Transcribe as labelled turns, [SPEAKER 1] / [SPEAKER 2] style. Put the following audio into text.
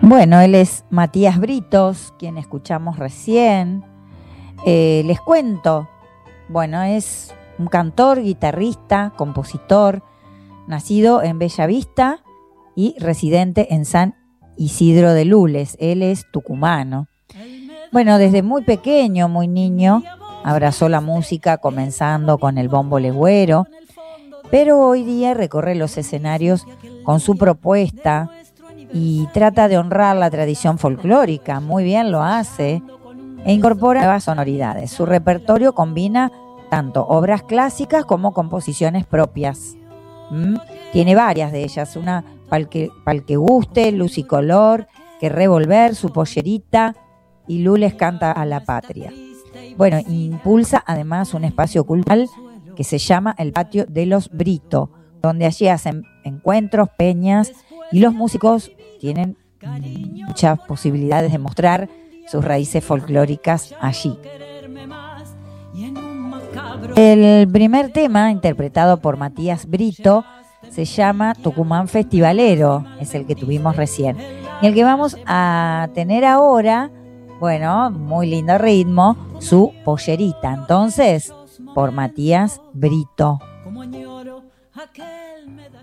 [SPEAKER 1] Bueno, él es Matías Britos, quien escuchamos recién. Les cuento, bueno, es un cantor, guitarrista, compositor, nacido en Bella Vista y residente en San Isidro de Lules. Él es tucumano. Bueno, desde muy pequeño, muy niño, abrazó la música, comenzando con el bombo legüero, pero hoy día recorre los escenarios con su propuesta y trata de honrar la tradición folclórica. Muy bien lo hace e incorpora nuevas sonoridades. Su repertorio combina tanto obras clásicas como composiciones propias. Tiene varias de ellas, una pa'l que guste, Luz y Color, Que Revolver, Su Pollerita y Lules canta a la patria. Bueno, impulsa además un espacio cultural que se llama el Patio de los Brito, donde allí hacen encuentros, peñas, y los músicos tienen muchas posibilidades de mostrar sus raíces folclóricas allí. El primer tema, interpretado por Matías Brito, se llama Tucumán Festivalero, es el que tuvimos recién. Y el que vamos a tener ahora, bueno, muy lindo ritmo, Su Pollerita. Entonces, por Matías Brito.